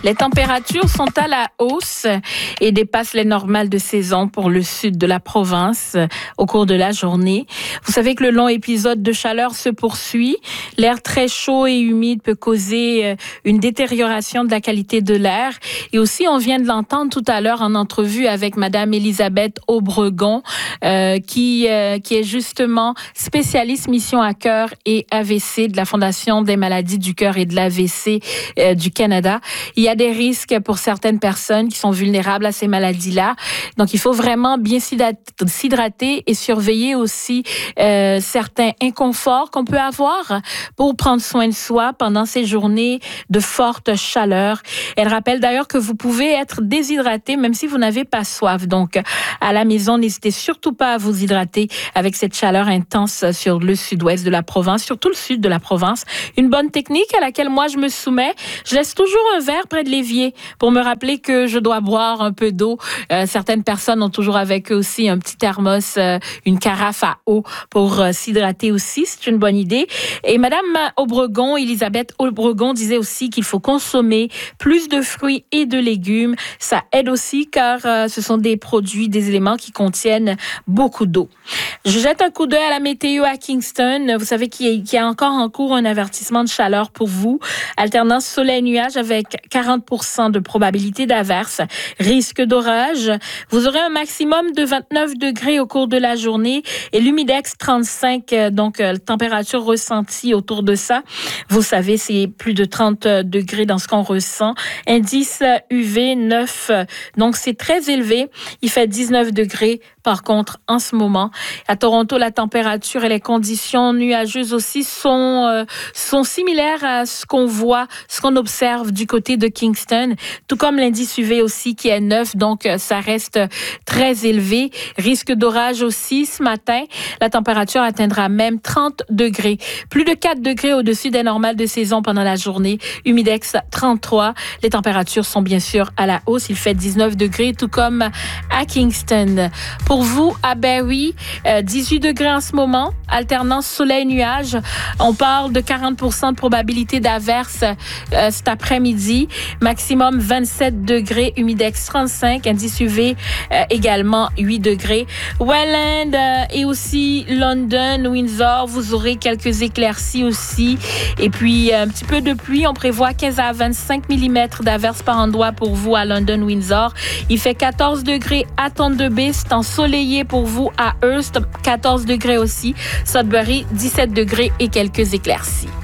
Les températures sont à la hausse et dépassent les normales de saison pour le sud de la province au cours de la journée. Vous savez que le long épisode de chaleur se poursuit. L'air très chaud et humide peut causer une détérioration de la qualité de l'air. Et aussi, on vient de l'entendre tout à l'heure en entrevue avec Madame Elisabeth Aubregon, qui est justement spécialiste mission à cœur et AVC de la Fondation des maladies du cœur et de l'AVC du Canada. Il y a des risques pour certaines personnes qui sont vulnérables à ces maladies-là. Donc, il faut vraiment bien s'hydrater et surveiller aussi certains inconforts qu'on peut avoir pour prendre soin de soi pendant ces journées de forte chaleur. Elle rappelle d'ailleurs que vous pouvez être déshydraté même si vous n'avez pas soif. Donc, à la maison, n'hésitez surtout pas à vous hydrater avec cette chaleur intense sur le sud-ouest de la province, surtout le sud de la province. Une bonne technique à laquelle moi je me soumets, je laisse toujours un verre près de l'évier pour me rappeler que je dois boire un peu d'eau. Certaines personnes ont toujours avec eux aussi un petit thermos, une carafe à eau pour s'hydrater aussi. C'est une bonne idée. Et Madame Aubregon, Elisabeth Aubregon disait aussi qu'il faut consommer plus de fruits et de légumes. Ça aide aussi car ce sont des produits, des éléments qui contiennent beaucoup d'eau. Je jette un coup d'œil à la météo à Kingston. Vous savez qu'il y a encore en cours un avertissement de chaleur pour vous. Alternance soleil-nuage avec 40% de probabilité d'averse. Risque d'orage. Vous aurez un maximum de 29 degrés au cours de la journée et l'humidex 35, donc température ressentie autour de ça. Vous savez, c'est plus de 30 degrés dans ce qu'on ressent. Indice UV 9, donc c'est très élevé. Il fait 19 degrés par contre en ce moment. À Toronto, la température et les conditions nuageuses aussi sont similaires à ce qu'on voit, ce qu'on observe du côté de Kingston, tout comme l'indice UV aussi qui est 9, donc ça reste très élevé. Risque d'orage aussi ce matin. La température atteindra même 30 degrés. Plus de 4 degrés au-dessus des normales de saison pendant la journée. Humidex 33. Les températures sont bien sûr à la hausse. Il fait 19 degrés, tout comme à Kingston. Pour vous, à Barrie, 18 degrés en ce moment. Alternance soleil-nuage. On parle de 40% de probabilité d'averse cet après-midi. Maximum 27 degrés. Humidex 35. Indice UV également 8 degrés. Welland et aussi London, Windsor, vous aurez quelques éclaircies aussi. Et puis, un petit peu de pluie. On prévoit 15 à 25 mm d'averses par endroit pour vous à London, Windsor. Il fait 14 degrés à Thunder Bay. C'est ensoleillé pour vous à Hearst. 14 degrés aussi. Sudbury, 17 degrés et quelques éclaircies.